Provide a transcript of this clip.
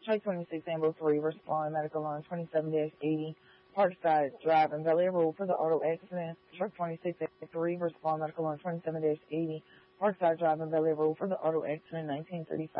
Truck 26 Ambo 3 versus Florida Medical on 27-80 Parkside Drive in Bel Air Road for the auto accident. Truck 26 Ambo 3 versus Florida Medical on 27-80 Parkside Drive in Bel Air Road for the auto accident 1935.